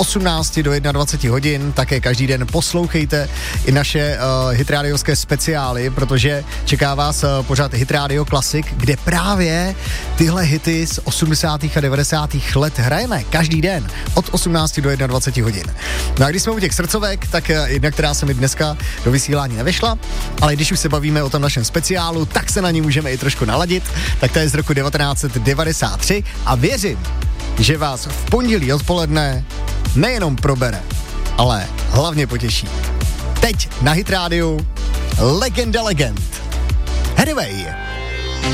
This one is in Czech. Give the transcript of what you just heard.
18 do 21 hodin, také každý den poslouchejte i naše hitrádiovské speciály, protože čeká vás pořád Hit Radio Classic, kde právě tyhle hity z 80. a 90. let hrajeme každý den od 18 do 21 hodin. No a když jsme u těch srdcovek, tak jedna, která se mi dneska do vysílání nevyšla, ale když už se bavíme o tom našem speciálu, tak se na ní můžeme i trošku naladit, tak to je z roku 1993 a věřím, že vás v pondělí odpoledne nejenom probere, ale hlavně potěší. Teď na Hit Rádiu Legenda legend. Anyway.